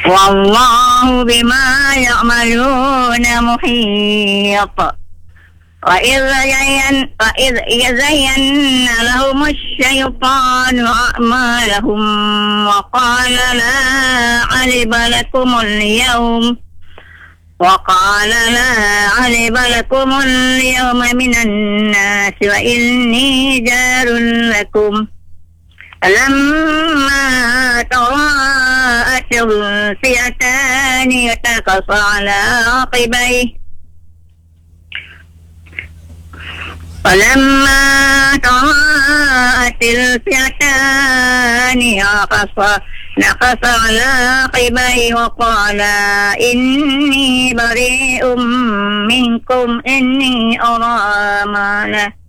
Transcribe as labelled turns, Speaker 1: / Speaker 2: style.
Speaker 1: والله بما يعملون محيط. وإذ يزين لهم الشيطان أعمالهم وقال لا غالب لكم اليوم من الناس وإني جار لكم. فلما تراءت الفئتان نكص على عقبيه وقال إني بريء منكم إني أرى ما لا